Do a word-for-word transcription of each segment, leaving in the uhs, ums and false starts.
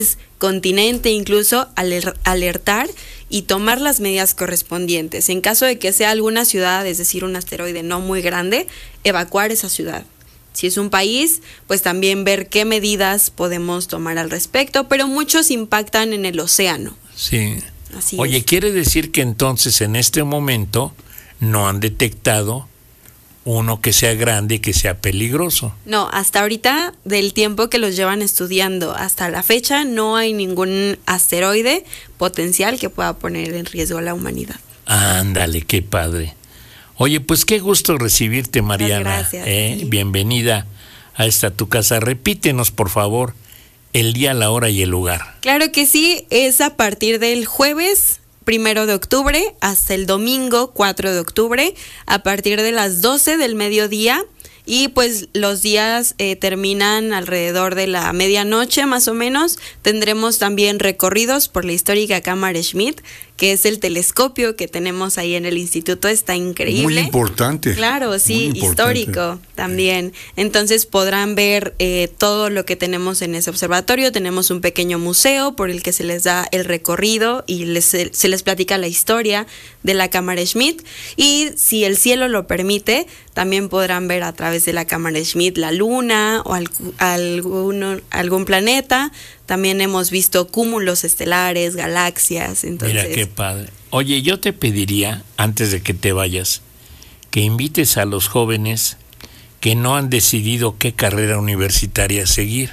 continente, incluso aler- alertar y tomar las medidas correspondientes. En caso de que sea alguna ciudad, es decir, un asteroide no muy grande, evacuar esa ciudad. Si es un país, pues también ver qué medidas podemos tomar al respecto, pero muchos impactan en el océano. Sí. Así Oye, es. quiere decir que entonces en este momento no han detectado uno que sea grande y que sea peligroso. No, hasta ahorita, del tiempo que los llevan estudiando hasta la fecha, no hay ningún asteroide potencial que pueda poner en riesgo a la humanidad. Ándale, qué padre. Oye, pues qué gusto recibirte, Mariana. Gracias. ¿eh? Sí. Bienvenida a esta tu casa. Repítenos, por favor, el día, la hora y el lugar. Claro que sí, es a partir del jueves primero de octubre hasta el domingo cuatro de octubre, a partir de las doce del mediodía, y pues los días eh, terminan alrededor de la medianoche más o menos. Tendremos también recorridos por la histórica Cámara Schmidt, que es el telescopio que tenemos ahí en el instituto, está increíble. Muy importante. Claro, sí, Muy importante. histórico también. Entonces podrán ver eh, todo lo que tenemos en ese observatorio. Tenemos un pequeño museo por el que se les da el recorrido y les, se les platica la historia de la Cámara Schmidt. Y si el cielo lo permite, también podrán ver a través de la Cámara Schmidt la luna o alg- algún, algún planeta. También hemos visto cúmulos estelares, galaxias. Entonces, Mira qué padre. Oye, yo te pediría, antes de que te vayas, que invites a los jóvenes que no han decidido qué carrera universitaria seguir,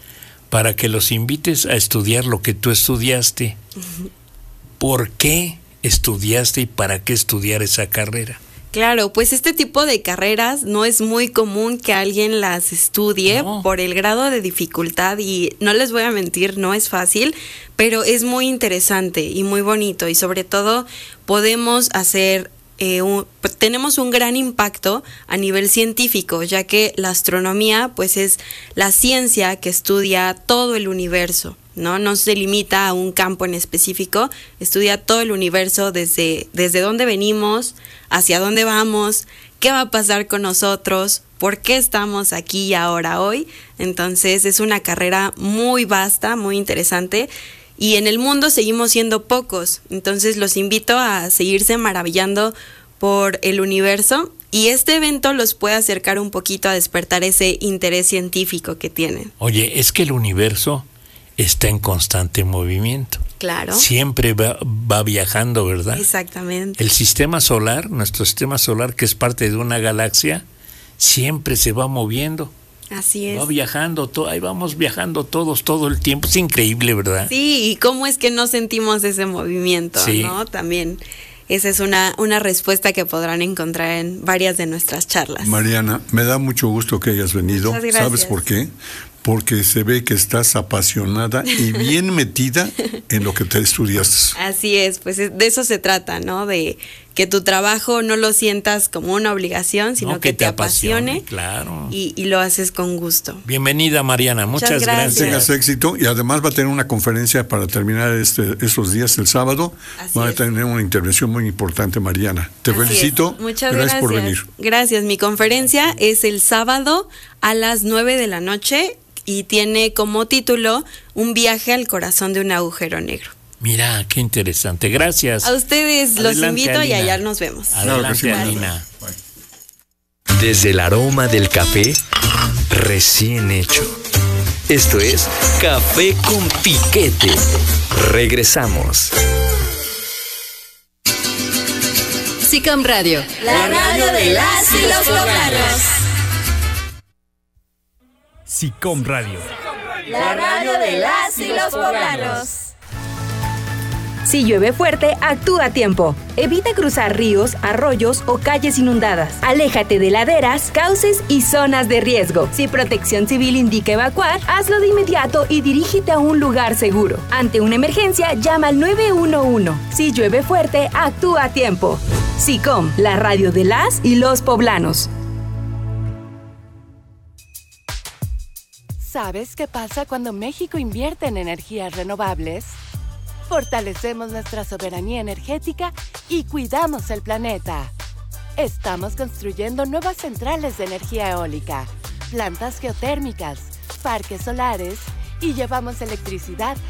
para que los invites a estudiar lo que tú estudiaste. Uh-huh. ¿Por qué estudiaste y para qué estudiar esa carrera? Claro, pues este tipo de carreras no es muy común que alguien las estudie no. por el grado de dificultad, y no les voy a mentir, no es fácil, pero es muy interesante y muy bonito, y sobre todo podemos hacer, eh, un, tenemos un gran impacto a nivel científico, ya que la astronomía pues es la ciencia que estudia todo el universo. ¿no? No se limita a un campo en específico, estudia todo el universo desde, desde dónde venimos, hacia dónde vamos, qué va a pasar con nosotros, por qué estamos aquí y ahora hoy. Entonces es una carrera muy vasta, muy interesante, y en el mundo seguimos siendo pocos. Entonces los invito a seguirse maravillando por el universo, y este evento los puede acercar un poquito a despertar ese interés científico que tienen. Oye, es que el universo está en constante movimiento. Claro. Siempre va, va viajando, ¿verdad? Exactamente. El sistema solar, nuestro sistema solar, que es parte de una galaxia, siempre se va moviendo. Así es. Va viajando, to- ahí vamos viajando todos, todo el tiempo. Es increíble, ¿verdad? Sí, y cómo es que no sentimos ese movimiento, sí. ¿no? También esa es una, una respuesta que podrán encontrar en varias de nuestras charlas. Mariana, me da mucho gusto que hayas venido. Muchas gracias. ¿Sabes por qué? Porque se ve que estás apasionada y bien metida en lo que te estudias. Así es, pues de eso se trata, ¿no? De que tu trabajo no lo sientas como una obligación, sino no, que, que te, te apasione, apasione claro. y, y lo haces con gusto. Bienvenida, Mariana, muchas, muchas gracias. Tengas éxito, y además va a tener una conferencia para terminar este, estos días, el sábado. Así va es. a tener una intervención muy importante, Mariana. Te Así felicito. es. Muchas gracias, gracias por venir. Gracias. Mi conferencia es el sábado a las nueve de la noche y tiene como título Un viaje al corazón de un agujero negro. Mira, qué interesante. Gracias. A ustedes Adelante, los invito, Alina. y allá nos vemos. Adelante, Claro que sí, Alina. Desde el aroma del café recién hecho. Esto es Café con Piquete. Regresamos. SICOM Radio, la radio de las y los poblanos. SICOM Radio, la radio de las y los poblanos. Si llueve fuerte, actúa a tiempo. Evita cruzar ríos, arroyos o calles inundadas. Aléjate de laderas, cauces y zonas de riesgo. Si Protección Civil indica evacuar, hazlo de inmediato y dirígete a un lugar seguro. Ante una emergencia, llama al nueve uno uno. Si llueve fuerte, actúa a tiempo. SICOM, la radio de las y los poblanos. ¿Sabes qué pasa cuando México invierte en energías renovables? Fortalecemos nuestra soberanía energética y cuidamos el planeta. Estamos construyendo nuevas centrales de energía eólica, plantas geotérmicas, parques solares y llevamos electricidad